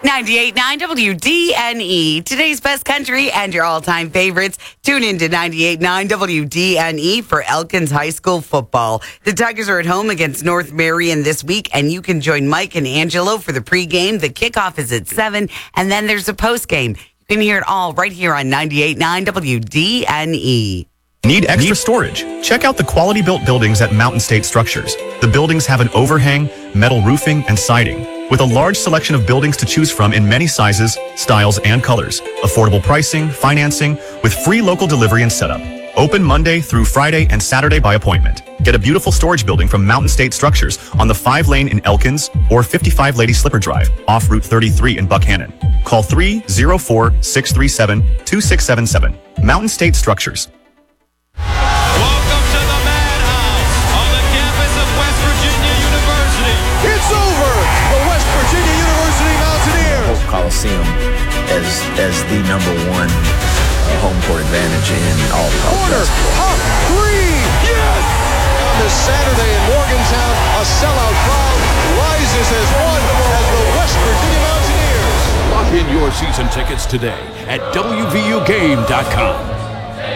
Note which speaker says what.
Speaker 1: 98.9 WDNE, today's best country and your all-time favorites. Tune in to 98.9 WDNE for Elkins High School football. The Tigers are at home against North Marion this week, and you can join Mike and Angelo for the pregame. The kickoff is at 7, and then there's a postgame. You can hear it all right here on 98.9 WDNE.
Speaker 2: Need extra storage? Check out the quality-built buildings at Mountain State Structures. The buildings have an overhang, metal roofing, and siding, with a large selection of buildings to choose from in many sizes, styles, and colors. Affordable pricing, financing, with free local delivery and setup. Open Monday through Friday and Saturday by appointment. Get a beautiful storage building from Mountain State Structures on the 5-lane in Elkins or 55 Lady Slipper Drive off Route 33 in Buckhannon. Call 304-637-2677. Mountain State Structures.
Speaker 3: Welcome to the Madhouse on the campus of West Virginia University.
Speaker 4: It's over! The West Virginia University Mountaineers!
Speaker 5: Hope Coliseum as the number one home court advantage in all of college basketball.
Speaker 4: Up three! Yes! This Saturday in Morgantown, a sellout crowd rises as one as the West Virginia Mountaineers.
Speaker 6: Lock in your season tickets today at WVUGame.com.